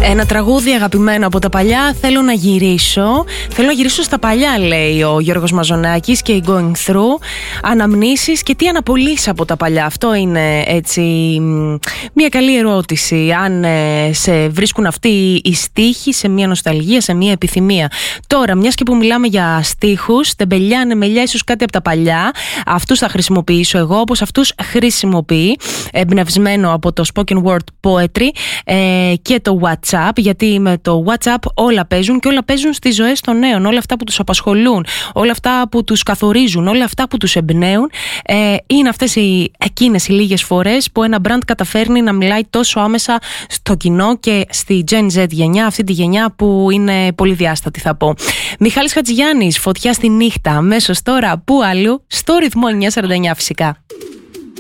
Ένα τραγούδι αγαπημένο από τα παλιά. Θέλω να γυρίσω στα παλιά, λέει ο Γιώργος Μαζονάκης και η Going Through. Αναμνήσεις και τι αναπολύσεις από τα παλιά. Αυτό είναι έτσι μια καλή ερώτηση. Αν σε βρίσκουν αυτοί οι στίχοι σε μια νοσταλγία, σε μια επιθυμία. Τώρα, μιας και που μιλάμε για στίχους, τεμπελιά, νεμελιά, ίσως κάτι από τα παλιά. Αυτούς θα χρησιμοποιήσω εγώ, όπως αυτούς χρησιμοποιεί, εμπνευσμένο από το spoken word poetry και το WhatsApp, γιατί με το WhatsApp όλα παίζουν και όλα παίζουν στις ζωές των νέων. Όλα αυτά που τους απασχολούν, όλα αυτά που τους καθορίζουν, όλα αυτά που τους εμπνέουν, είναι αυτές εκείνες οι λίγες φορές που ένα brand καταφέρνει να μιλάει τόσο άμεσα στο κοινό και στη Gen Z γενιά, αυτή τη γενιά που είναι πολύ διάστατη, θα πω. Μιχάλης Χατζηγιάννης, Φωτιά στη νύχτα, αμέσως τώρα, πού αλλού, στο ρυθμό 949 φυσικά.